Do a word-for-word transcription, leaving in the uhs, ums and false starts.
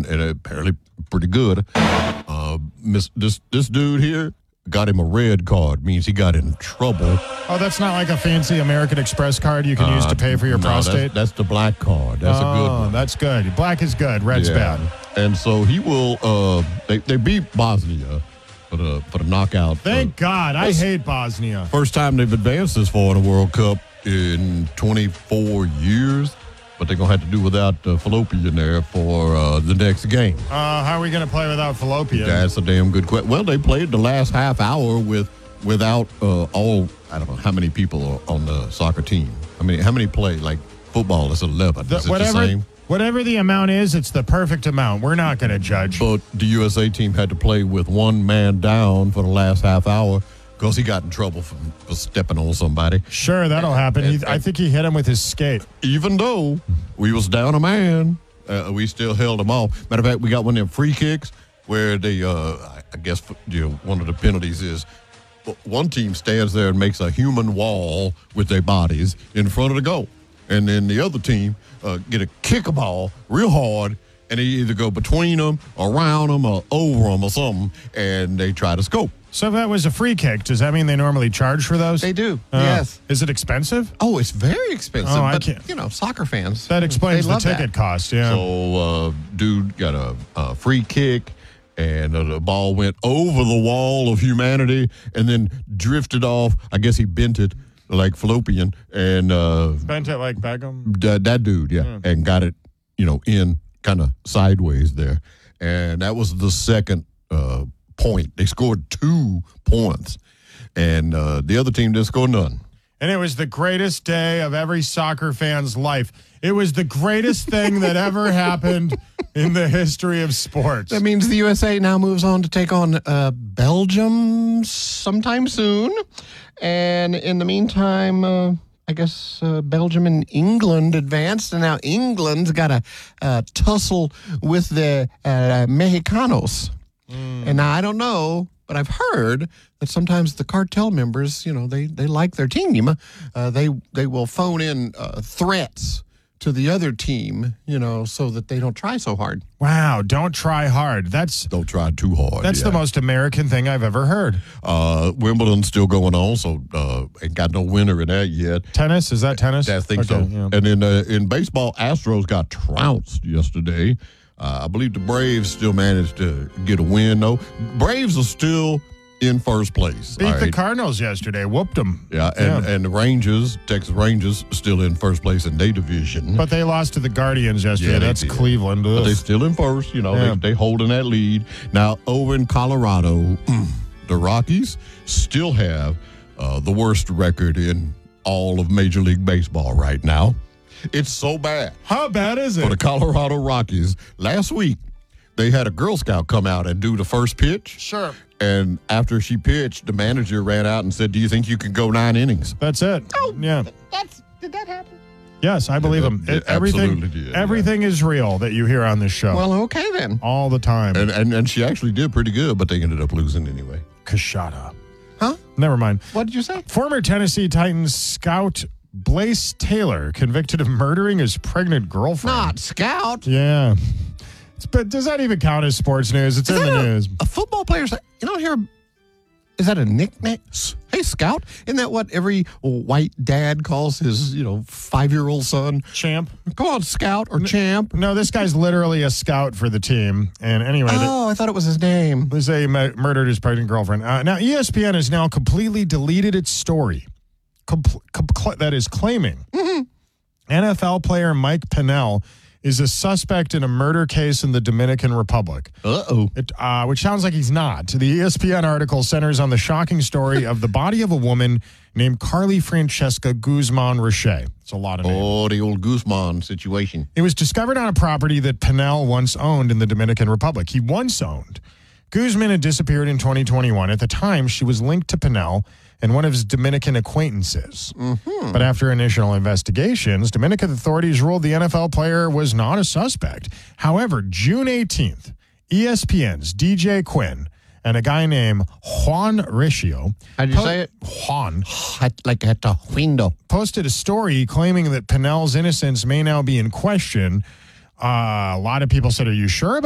and apparently pretty good. Uh, miss, this this dude here got him a red card, means he got in trouble. Oh, that's not like a fancy American Express card you can uh, use to pay for your no, prostate? That's, that's the black card. That's oh, a good one. That's good. Black is good. Red's yeah. bad. And so he will, uh, they, they beat Bosnia for the, for the knockout. Thank uh, God. I hate Bosnia. First time they've advanced this far in a World Cup in twenty-four years. But they're going to have to do without uh, Fallopian there for uh, the next game. Uh, how are we going to play without Fallopian? That's a damn good question. Well, they played the last half hour with without uh, all, I don't know, how many people are on the soccer team. I mean, how many play? Like, football is eleven. The, is it whatever, the same? Whatever the amount is, it's the perfect amount. We're not going to judge. But the U S A team had to play with one man down for the last half hour because he got in trouble for, for stepping on somebody. Sure, that'll happen. And, he, and, I think he hit him with his skate. Even though we was down a man, uh, we still held him off. Matter of fact, we got one of them free kicks where they, uh, I guess, you know, one of the penalties is one team stands there and makes a human wall with their bodies in front of the goal. And then the other team uh, get a kick a ball real hard, and they either go between them, around them, or over them or something, and they try to scope. So if that was a free kick, does that mean they normally charge for those? They do, uh, yes. Is it expensive? Oh, it's very expensive. Oh, I but, can't. you know, soccer fans. That explains the ticket that. cost, yeah. So, uh, dude got a, a free kick, and uh, the ball went over the wall of humanity and then drifted off. I guess he bent it like Fallopian. and uh, Bent it like Beckham? D- that dude, yeah, yeah, and got it, you know, in kind of sideways there. And that was the second uh point. They scored two points, and uh, the other team didn't score none. And it was the greatest day of every soccer fan's life. It was the greatest thing that ever happened in the history of sports. That means the U S A now moves on to take on uh, Belgium sometime soon. And in the meantime, uh, I guess uh, Belgium and England advanced, and now England's got a uh, tussle with the uh, Mexicanos. Mm. And now I don't know, but I've heard that sometimes the cartel members, you know, they, they like their team. Uh, they they will phone in uh, threats to the other team, you know, so that they don't try so hard. Wow, don't try hard. That's don't try too hard. That's yeah. the most American thing I've ever heard. Uh, Wimbledon's still going on, so uh, ain't got no winner in that yet. Tennis, is that tennis? I think okay, so. Yeah. And in uh, in baseball, Astros got trounced yesterday. Uh, I believe the Braves still managed to get a win, though. Braves are still in first place. Beat right? the Cardinals yesterday. Whooped them. Yeah, and, yeah. and the Rangers, Texas Rangers, still in first place in their division. But they lost to the Guardians yesterday. Yeah, That's did. Cleveland. But they're still in first. You know, yeah. they they holding that lead. Now, over in Colorado, the Rockies still have uh, the worst record in all of Major League Baseball right now. It's so bad. How bad is it? For the Colorado Rockies. Last week, they had a Girl Scout come out and do the first pitch. Sure. And after she pitched, the manager ran out and said, "Do you think you can go nine innings?" That's it. Oh, yeah. That's did that happen? Yes, I believe him. It, it everything did, everything yeah. is real that you hear on this show. Well, okay then. All the time. And, and and she actually did pretty good, but they ended up losing anyway. Kashada. Huh? Never mind. What did you say? Former Tennessee Titans scout Blaise Taylor convicted of murdering his pregnant girlfriend. Not scout. Yeah. It's, but does that even count as sports news? It's is in the a, news. A football player, you don't hear, is that a nickname? Hey, scout. Isn't that what every white dad calls his, you know, five-year-old son? Champ. Go on, scout or champ. No, this guy's literally a scout for the team. And anyway. Oh, the, I thought it was his name. They say he murdered his pregnant girlfriend. Uh, now, E S P N has now completely deleted its story. Compl- compl- that is claiming mm-hmm. N F L player Mike Pennell is a suspect in a murder case in the Dominican Republic. Uh-oh. It, uh, which sounds like he's not. The E S P N article centers on the shocking story of the body of a woman named Carly Francesca Guzman Roche. It's a lot of names. Oh, the old Guzman situation. It was discovered on a property that Pennell once owned in the Dominican Republic. He once owned. Guzman had disappeared in twenty twenty-one. At the time, she was linked to Pennell and one of his Dominican acquaintances. Mm-hmm. But after initial investigations, Dominican authorities ruled the N F L player was not a suspect. However, June eighteenth, E S P N's D J Quinn and a guy named Juan Riccio. How'd you po- say it? Juan. Like at the window. Posted a story claiming that Pennell's innocence may now be in question. Uh, a lot of people said, "Are you sure about